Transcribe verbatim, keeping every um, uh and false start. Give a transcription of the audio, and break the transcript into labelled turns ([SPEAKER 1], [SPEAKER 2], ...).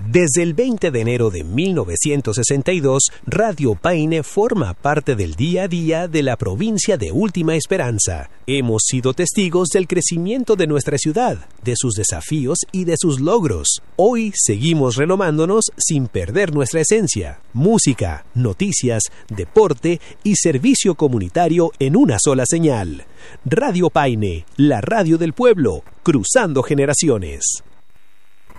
[SPEAKER 1] Desde el veinte de enero de mil novecientos sesenta y dos, Radio Paine forma parte del día a día de la provincia de Última Esperanza. Hemos sido testigos del crecimiento de nuestra ciudad, de sus desafíos y de sus logros. Hoy seguimos renomándonos sin perder nuestra esencia. Música, noticias, deporte y servicio comunitario en una sola señal. Radio Paine, la radio del pueblo, cruzando generaciones.